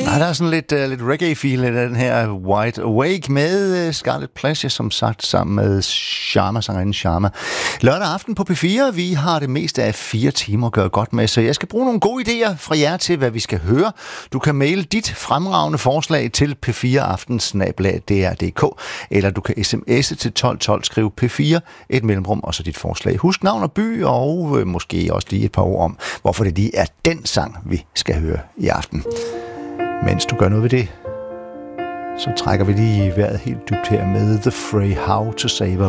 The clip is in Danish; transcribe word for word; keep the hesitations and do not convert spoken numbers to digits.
Ja, der er sådan lidt, uh, lidt reggae-feel i den her Wide Awake med uh, Scarlet Pleasure, som sagt, sammen med Sharma, sangerinden Sharma. Lørdag aften på P fire, vi har det meste af fire timer at gøre godt med, så jeg skal bruge nogle gode idéer fra jer til, hvad vi skal høre. Du kan maile dit fremragende forslag til p fire aften snabel-a d r punktum d k, eller du kan sms'e til tolv tolv, skrive P fire, et mellemrum, og så dit forslag. Husk navn og by, og øh, måske også lige et par ord om, hvorfor det lige er den sang, vi skal høre i aften. Mens du gør noget ved det, så trækker vi lige vejret helt dybt her med The Fray, How to Save a